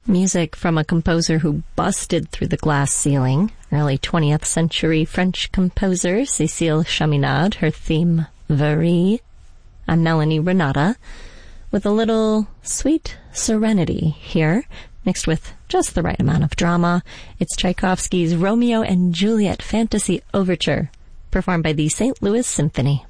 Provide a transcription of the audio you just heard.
Music from a composer who busted through the glass ceiling, early 20th century French composer Cécile Chaminade, her theme, Varie. I'm Melanie Renata, with a little sweet serenity here, mixed with just the right amount of drama. It's Tchaikovsky's Romeo and Juliet Fantasy Overture, performed by the St. Louis Symphony.